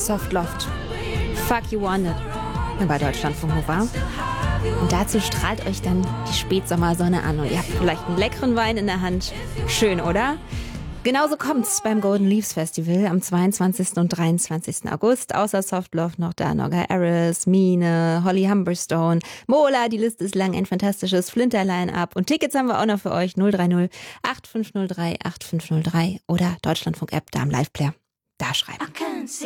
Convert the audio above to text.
Soft Loft. Fuck You Wanted. Bei Deutschlandfunk Nova. Und dazu strahlt euch dann die Spätsommersonne an und ihr habt vielleicht einen leckeren Wein in der Hand. Schön, oder? Genauso kommt's beim Golden Leaves Festival am 22. und 23. August. Außer Soft Love noch da Noga Aris, Mine, Holly Humberstone, Mola, die Liste ist lang, ein fantastisches Flinter-Line-Up. Und Tickets haben wir auch noch für euch. 030 8503 8503 oder Deutschlandfunk-App da am Live-Player. Da schreiben.